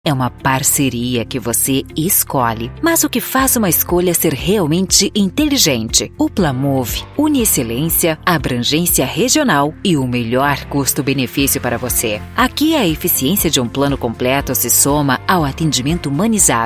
é uma parceria que você escolhe, mas o que faz uma escolha ser realmente inteligente? O Plamove une excelência, abrangência regional e o melhor custo-benefício para você. Aqui a eficiência de um plano completo se soma ao atendimento humanizado,